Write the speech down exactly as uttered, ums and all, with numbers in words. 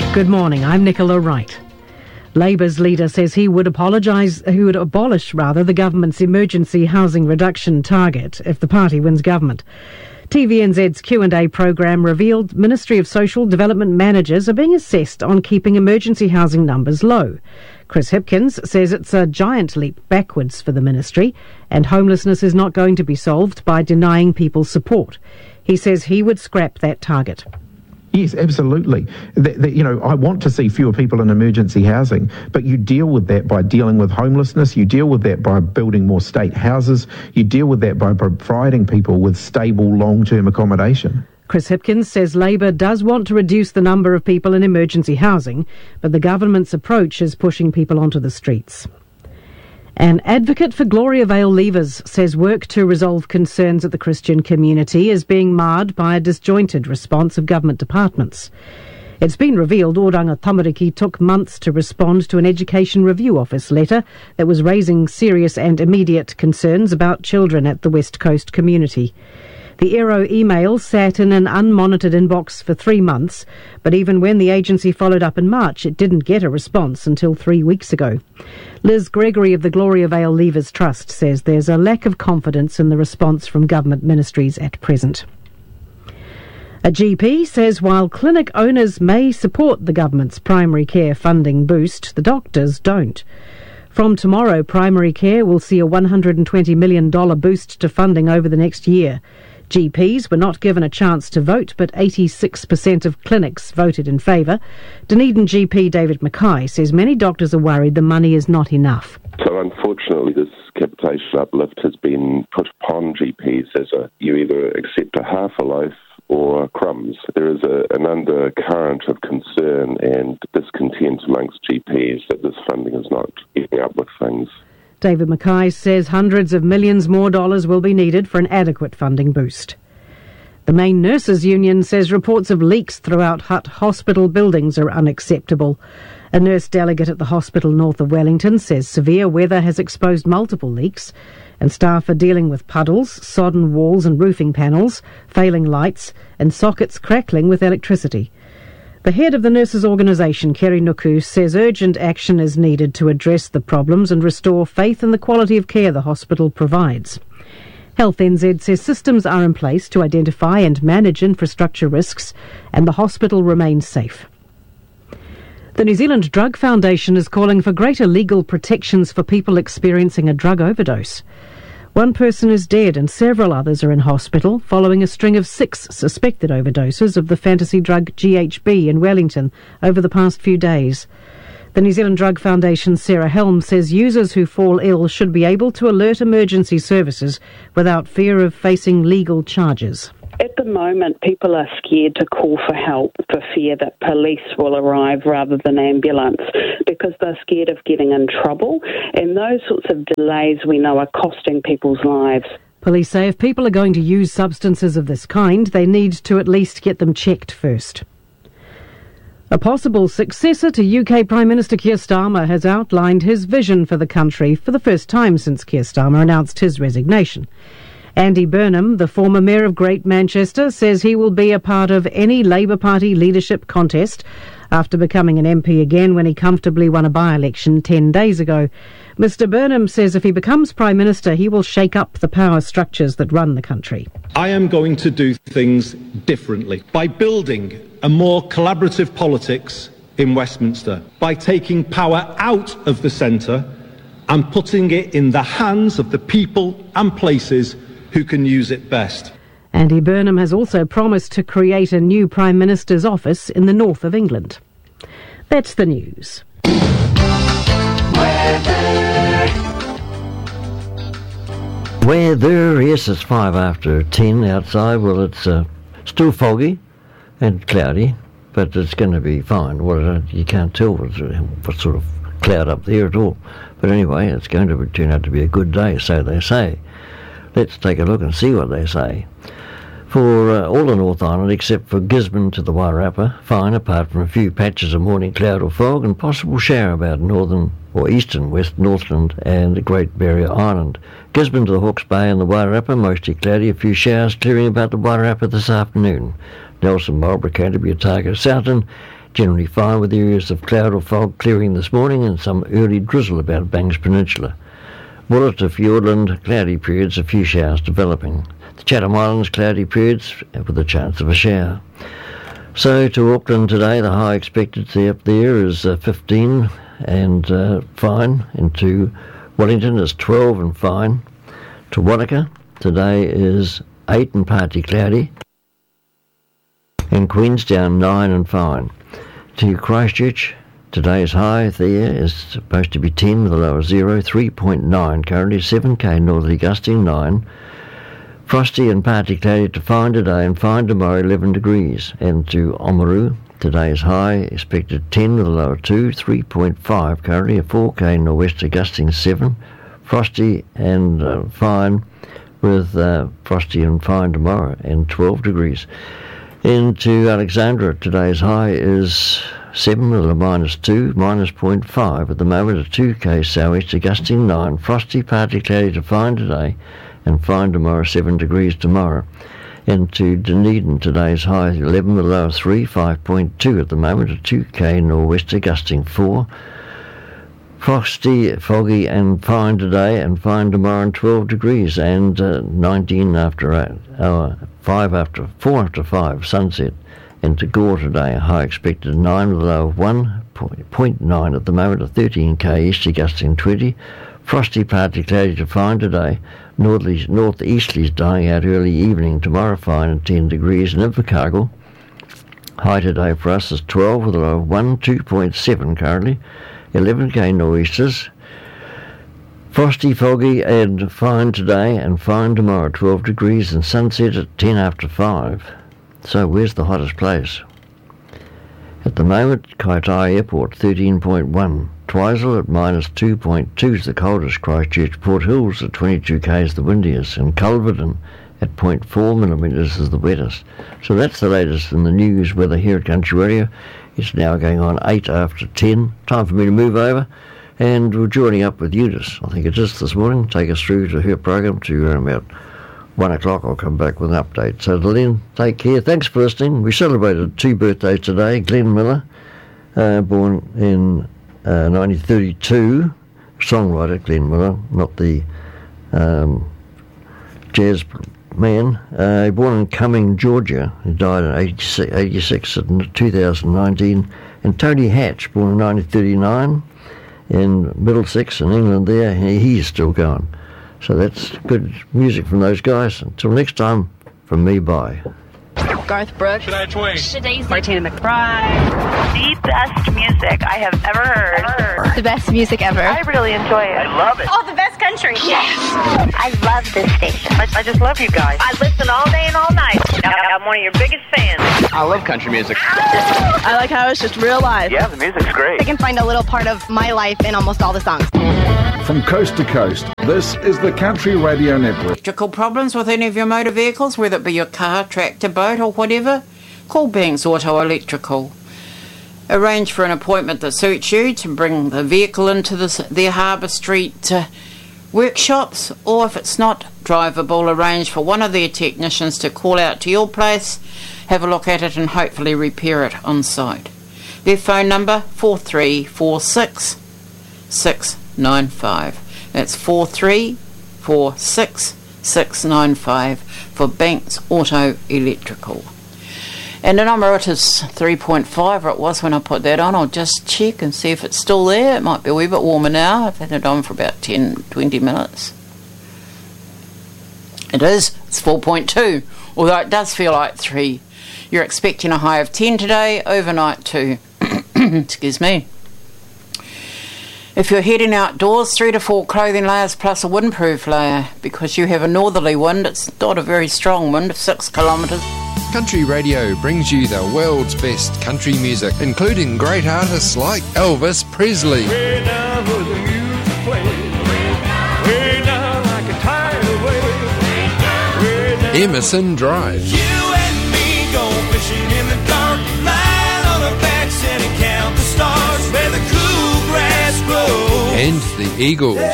Good morning, I'm Nicola Wright. Labour's leader says he would apologise, he would abolish, rather, the government's emergency housing reduction target if the party wins government. T V N Z's Q and A programme revealed Ministry of Social Development managers are being assessed on keeping emergency housing numbers low. Chris Hipkins says it's a giant leap backwards for the ministry, and homelessness is not going to be solved by denying people support. He says he would scrap that target. Yes, absolutely. The, the, you know, I want to see fewer people in emergency housing, but you deal with that by dealing with homelessness, you deal with that by building more state houses, you deal with that by providing people with stable long-term accommodation. Chris Hipkins says Labour does want to reduce the number of people in emergency housing, but the government's approach is pushing people onto the streets. An advocate for Gloria Vale leavers says work to resolve concerns at the Christian community is being marred by a disjointed response of government departments. It's been revealed Oranga Tamariki took months to respond to an Education Review Office letter that was raising serious and immediate concerns about children at the West Coast community. The Aero email sat in an unmonitored inbox for three months, but even when the agency followed up in March, it didn't get a response until three weeks ago. Liz Gregory of the Gloria Vale Leavers Trust says there's a lack of confidence in the response from government ministries at present. A G P says while clinic owners may support the government's primary care funding boost, the doctors don't. From tomorrow, primary care will see a one hundred twenty million dollars boost to funding over the next year. G Ps were not given a chance to vote, but eighty-six percent of clinics voted in favour. Dunedin G P David Mackay says many doctors are worried the money is not enough. So unfortunately this capitation uplift has been put upon G Ps as a, you either accept a half a loaf or crumbs. There is a, an undercurrent of concern and discontent amongst G Ps that this funding is not keeping up with things. David Mackay says hundreds of millions more dollars will be needed for an adequate funding boost. The main nurses' union says reports of leaks throughout Hutt hospital buildings are unacceptable. A nurse delegate at the hospital north of Wellington says severe weather has exposed multiple leaks, and staff are dealing with puddles, sodden walls and roofing panels, failing lights, and sockets crackling with electricity. The head of the nurses' organisation, Kerry Nuku, says urgent action is needed to address the problems and restore faith in the quality of care the hospital provides. Health N Z says systems are in place to identify and manage infrastructure risks, and the hospital remains safe. The New Zealand Drug Foundation is calling for greater legal protections for people experiencing a drug overdose. One person is dead and several others are in hospital following a string of six suspected overdoses of the fantasy drug G H B in Wellington over the past few days. The New Zealand Drug Foundation's Sarah Helm says users who fall ill should be able to alert emergency services without fear of facing legal charges. At the moment, people are scared to call for help for fear that police will arrive rather than ambulance because they're scared of getting in trouble. And those sorts of delays we know are costing people's lives. Police say if people are going to use substances of this kind, they need to at least get them checked first. A possible successor to U K Prime Minister Keir Starmer has outlined his vision for the country for the first time since Keir Starmer announced his resignation. Andy Burnham, the former Mayor of Great Manchester, says he will be a part of any Labour Party leadership contest after becoming an M P again when he comfortably won a by-election ten days ago. Mister Burnham says if he becomes Prime Minister, he will shake up the power structures that run the country. I am going to do things differently by building a more collaborative politics in Westminster, by taking power out of the centre and putting it in the hands of the people and places who can use it best. Andy Burnham has also promised to create a new Prime Minister's office in the north of England. That's the news. Weather, yes, it's five after ten outside. Well, it's uh, still foggy and cloudy, but it's going to be fine. Well, you can't tell what, what sort of cloud up there at all. But anyway, it's going to turn out to be a good day, so they say. Let's take a look and see what they say. For uh, all the North Island except for Gisborne to the Wairarapa, fine apart from a few patches of morning cloud or fog and possible shower about northern or eastern West Northland and the Great Barrier Island. Gisborne to the Hawke's Bay and the Wairarapa, mostly cloudy, a few showers clearing about the Wairarapa this afternoon. Nelson, Marlborough, Canterbury, Otago, Southern Generally fine with areas of cloud or fog clearing this morning and some early drizzle about Banks Peninsula. Woollett to Fiordland, cloudy periods, a few showers developing. The Chatham Islands, cloudy periods with a chance of a shower. So to Auckland today, the high expected to up there is uh, fifteen and uh, fine. And to Wellington is twelve and fine. To Wanaka today is eight and partly cloudy. And Queenstown nine and fine. To Christchurch, today's high there is supposed to be ten with a low of zero, three point nine currently, seven K northerly gusting nine. Frosty and partly cloudy to fine today and fine tomorrow, eleven degrees. And to Oamaru, today's high expected ten with a low of two, three point five currently, a four K nor'wester gusting seven. Frosty and uh, fine with uh, frosty and fine tomorrow and twelve degrees. Into Alexandra, today's high is seven with a minus two, minus zero point five at the moment, a two K sou'easter gusting nine. Frosty, partly cloudy to fine today and fine tomorrow, seven degrees tomorrow. Into Dunedin, today's high eleven with a low of three, five point two at the moment, a two K nor'wester gusting four. Frosty, foggy and fine today and fine tomorrow and twelve degrees and uh, nineteen after hour, five after, four after five, sunset. And to Gore today, a high expected nine with a low of one point nine at the moment, a thirteen K easterly gusting twenty. Frosty, partly cloudy to fine today. Northerly, northeasterlies dying out early evening, tomorrow fine and ten degrees. And Invercargill, high today for us is twelve with a low of one, two point seven currently. eleven K nor'easters. Frosty, foggy and fine today and fine tomorrow, twelve degrees and sunset at ten after five. So where's the hottest place? At the moment, Kaitaia Airport, thirteen point one. Twizel at minus two point two is the coldest. Christchurch, Port Hills at twenty-two K is the windiest. And Culverden at zero point four millimetres is the wettest. So that's the latest in the news weather here at Country Radio. It's now going on eight after ten. Time for me to move over. And we're joining up with Eunice, I think it is this morning. Take us through to her program to around about one o'clock. I'll come back with an update. So, Lynn, take care. Thanks for listening. We celebrated two birthdays today. Glenn Miller, uh, born in uh, nineteen thirty-two. Songwriter Glenn Miller, not the um, jazz man. Uh, born in Cumming, Georgia. He died in eighty-six, eighty-six in two thousand nineteen. And Tony Hatch, born in nineteen thirty-nine. In Middlesex in England there, he's still going. So that's good music from those guys. Until next time, from me, bye. Garth Brooks. Shania Twain. Shadazy. Martina McBride. The best music I have ever heard. ever heard. The best music ever. I really enjoy it. I love it. Oh, the best country. Yes. I love this station. I, I just love you guys. I listen all day and all night. I'm one of your biggest fans. I love country music. I like how it's just real life. Yeah, the music's great. I can find a little part of my life in almost all the songs. From coast to coast, this is the Country Radio Network. Electrical problems with any of your motor vehicles, whether it be your car, tractor, boat or whatever? Call Banks Auto Electrical. Arrange for an appointment that suits you to bring the vehicle into the, their Harbour Street uh, workshops, or if it's not drivable, arrange for one of their technicians to call out to your place, have a look at it and hopefully repair it on site. Their phone number four three four six six nine five. That's four three four six six nine five for Banks Auto Electrical. And the number it is three point five, or it was when I put that on. I'll just check and see if it's still there. It might be a wee bit warmer now. I've had it on for about ten to twenty minutes. It is. It's four point two, although it does feel like three. You're expecting a high of ten today, overnight too. Excuse me. If you're heading outdoors, three to four clothing layers plus a windproof layer, because you have a northerly wind. It's not a very strong wind of six kilometres. Country Radio brings you the world's best country music, including great artists like Elvis Presley. Way down where the music plays, way down like a tidal wave, way down. Emerson Drive. You and me go fishing in the dark, lying on our backs and count the stars where the cool grass grows. And the Eagles.